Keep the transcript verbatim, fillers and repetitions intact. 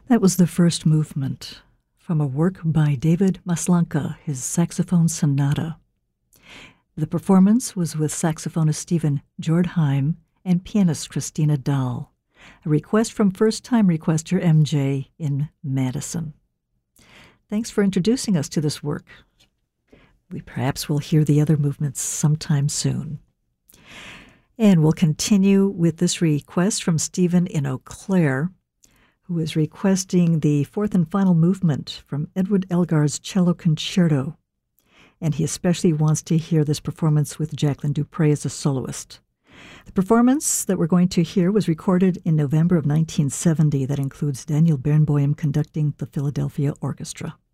That was the first movement from a work by David Maslanka, his saxophone sonata. The performance was with saxophonist Stephen Jordheim and pianist Christina Dahl, a request from first-time requester M J in Madison. Thanks for introducing us to this work. We perhaps will hear the other movements sometime soon. And we'll continue with this request from Stephen in Eau Claire, who is requesting the fourth and final movement from Edward Elgar's Cello Concerto. And he especially wants to hear this performance with Jacqueline Dupre as a soloist. The performance that we're going to hear was recorded in November of nineteen seventy. That includes Daniel Barenboim conducting the Philadelphia Orchestra.